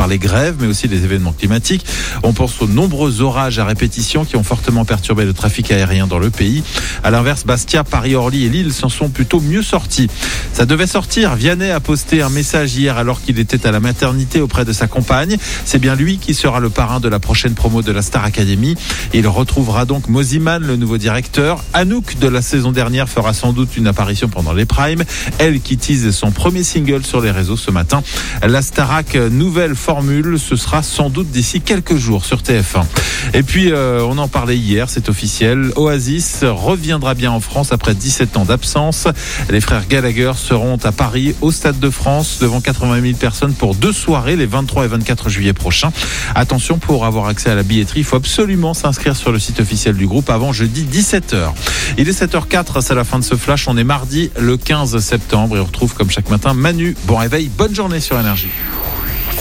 par les grèves, mais aussi les événements climatiques. On pense aux nombreux orages à répétition qui ont fortement perturbé le trafic aérien dans le pays. À l'inverse, Bastia, Paris, Orly et Lille s'en sont plutôt mieux sortis. Ça devait sortir. Vianney a posté un message hier alors qu'il était à la maternité auprès de sa compagne. C'est bien lui qui sera le parrain de la prochaine promo de la Star Academy. Il retrouvera donc Moziman, le nouveau directeur. Anouk de la saison dernière fera sans doute une apparition pendant les primes. Elle qui tease son premier single sur les réseaux ce matin. La Starac, nouvelle formule, ce sera sans doute d'ici quelques jours sur TF1. Et puis, on en parlait hier, c'est officiel. Oasis reviendra bien en France après 17 ans d'absence. Les frères Gallagher seront à Paris, au Stade de France, devant 80 000 personnes pour 2 soirées, les 23 et 24 juillet prochains. Attention, pour avoir accès à la billetterie, il faut absolument s'inscrire sur le site officiel du groupe avant jeudi 17h. Il est 7h04, c'est la fin de ce flash. On est mardi le 15 septembre et on retrouve comme chaque matin Manu. Bon réveil, bonne journée sur Énergie.